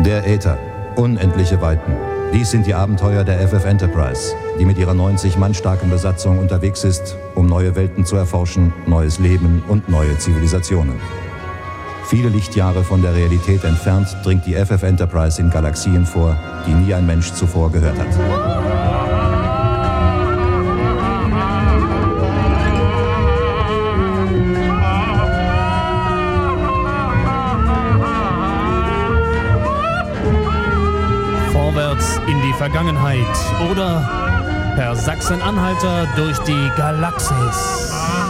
Der Äther. Unendliche Weiten. Dies sind die Abenteuer der FF Enterprise, die mit ihrer 90 Mann starken Besatzung unterwegs ist, um neue Welten zu erforschen, neues Leben und neue Zivilisationen. Viele Lichtjahre von der Realität entfernt dringt die FF Enterprise in Galaxien vor, die nie ein Mensch zuvor gehört hat. Vorwärts in die Vergangenheit oder per Sachsen-Anhalter durch die Galaxis.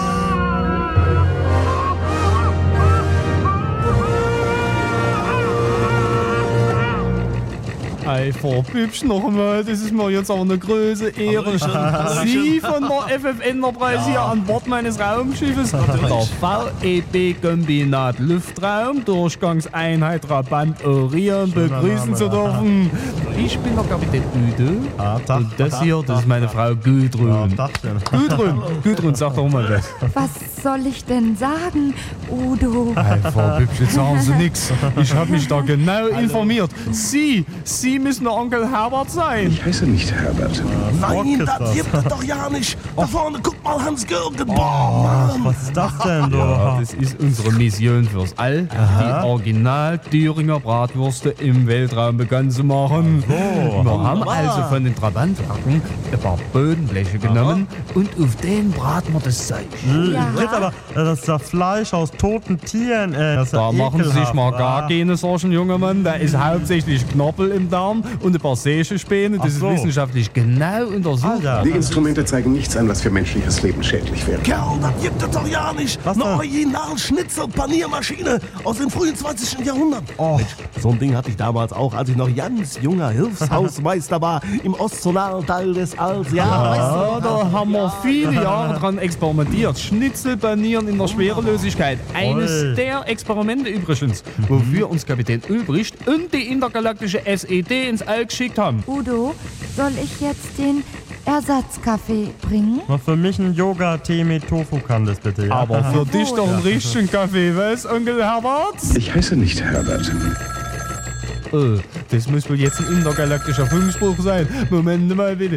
Hey, Frau Bübsch, noch einmal, das ist mir jetzt auch eine große Ehre. Sie von der FF Enterprise hier an Bord meines Raumschiffes, der VEB-Kombinat Luftraum, Durchgangseinheit Trabant Orion, begrüßen zu dürfen. Ich bin der Kapitän Udo und das hier, das ist meine Frau Gudrun. Gudrun, sag doch mal was. Was soll ich denn sagen, Udo? Hey, Frau Bübsch, jetzt sagen Sie nix. Ich habe mich da genau informiert. Sie müssen der Onkel Herbert sein. Ich heiße nicht Herbert. Nein, das gibt es doch ja nicht. Da vorne, guck mal, Hans-Jürgen. Mann. Was ist das denn, du? Ja, das ist unsere Mission fürs All, die Original-Thüringer Bratwürste im Weltraum bekannt zu machen. Wir haben also von den Trabantwerken ein paar Bodenbleche genommen und auf denen braten wir das Zeug. Ja. Aber das ist ja Fleisch aus toten Tieren. Das ist Da ja machen Sie sich ekelhaft. mal gar keine Sorgen, junger Mann. Da ist hauptsächlich Knorpel im Darm und ein paar Sägespäne. Das ist Ach so. wissenschaftlich genau untersucht. Alter. Die Instrumente zeigen nichts an, was für menschliches Leben schädlich wäre. Kerl, das gibt es doch ja nicht. Was Eine denn? Original-Schnitzel-Paniermaschine aus dem frühen 20. Jahrhundert. Oh. So ein Ding hatte ich damals auch, als ich noch ganz junger Hilfshausmeister war im ostzonalen Teil des Alls. Ja, weißt Ja, da haben wir viele Jahre dran experimentiert. Schnitzelpanieren in der Schwerelosigkeit. Eines der Experimente übrigens, wofür uns Kapitän Ulbricht und die intergalaktische SED ins All geschickt haben. Udo, soll ich jetzt den Ersatzkaffee bringen? Noch für mich ein Yoga-Tee mit Tofu kann das bitte, ja? Aber für dich doch einen richtigen Kaffee, was, Onkel Herbert? Ich heiße nicht Herbert. Oh, das muss wohl jetzt ein intergalaktischer Funkspruch sein. Moment mal bitte.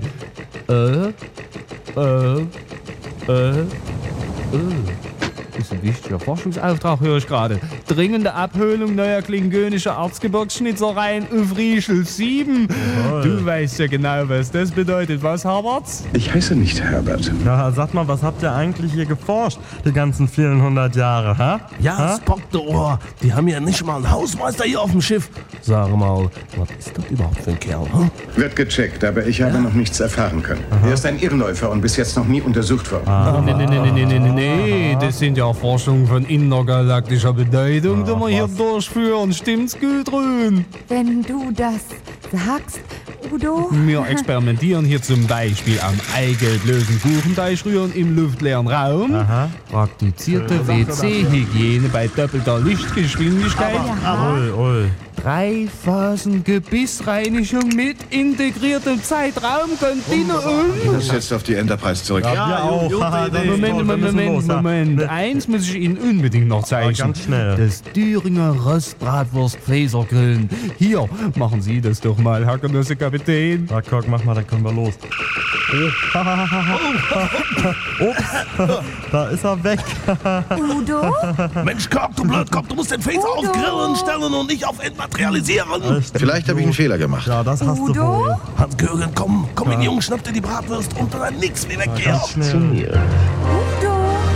Das ist ein wichtiger Forschungsauftrag, höre ich gerade. Dringende Abholung neuer klingonischer Erzgebirgsschnitzereien auf Riechel 7. Du weißt ja genau, was das bedeutet. Was, Herbert? Ich heiße nicht Herbert. Ja, sag mal, was habt ihr eigentlich hier geforscht, die ganzen vielen 100 Jahre, ha? Ja, Spock, du Ohr. Die haben ja nicht mal einen Hausmeister hier auf dem Schiff. Sag mal, was ist das überhaupt für ein Kerl? Hm? Wird gecheckt, aber ich habe noch nichts erfahren können. Er ist ein Irrläufer und bis jetzt noch nie untersucht worden. Nee, das sind ja Forschungen von intergalaktischer Bedeutung, die wir hier durchführen. Stimmt's, Gudrun? Wenn du das sagst, Udo. Wir experimentieren hier zum Beispiel am eigelblosen Kuchenteig-Rühren im luftleeren Raum. Praktizierte WC-Hygiene bei doppelter Lichtgeschwindigkeit. Ui. 3 Phasen Gebissreinigung mit integriertem Zeitraumkontinuum. Das jetzt auf die Enterprise zurück. Ja, auch. Moment. Eins muss ich Ihnen unbedingt noch zeigen. ganz schnell. Das Thüringer Rostbratwurst-Fräsergrillen. Hier, machen Sie das doch mal, Herr Genosse-Kapitän. Na, guck, mach mal, dann können wir los. Ups, da ist er weg. Udo? Mensch, Kopf, du Blödkopf, du musst den Face auf Grillen stellen und nicht auf Entmaterialisieren. Vielleicht habe ich einen Fehler gemacht. Ja, das hast du Udo? wohl. Hans-Jürgen, komm in, Junge, schnapp dir die Bratwurst und dann nix wie weg hier. Ganz schnell. Huch,